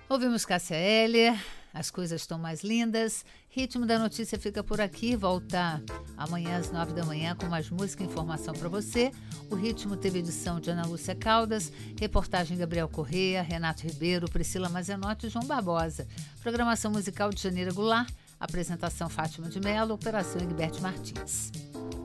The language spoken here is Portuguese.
Ouvimos Cássia Eller, As Coisas Estão Mais Lindas. Ritmo da Notícia fica por aqui, volta amanhã às 9 da manhã com mais música e informação para você. O Ritmo teve edição de Ana Lúcia Caldas, reportagem Gabriel Correia, Renato Ribeiro, Priscila Mazenotti e João Barbosa. Programação musical de Janeira Goulart, apresentação Fátima de Mello, operação Egberto Martins.